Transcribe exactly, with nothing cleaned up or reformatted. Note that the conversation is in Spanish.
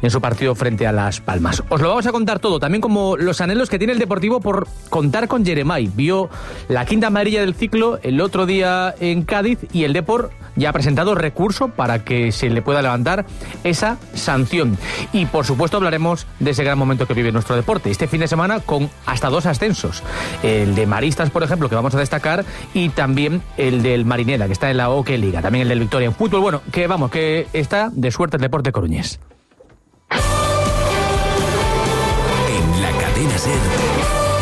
en su partido frente a Las Palmas. Os lo vamos a contar todo, también como los anhelos que tiene el Deportivo por contar con Jeremai. Vio la quinta amarilla del ciclo el otro día en Cádiz y el Depor ya ha presentado recurso para que se le pueda levantar esa sanción. Y por supuesto hablaremos de ese gran momento que vive nuestro deporte este fin de semana con hasta dos ascensos. El de Maristas, por ejemplo, que vamos a destacar, y también el del Marinela, que está en la O K Liga, también el del Victoria en fútbol. Bueno, que vamos, que está de suerte el deporte coruñés. En la cadena SER.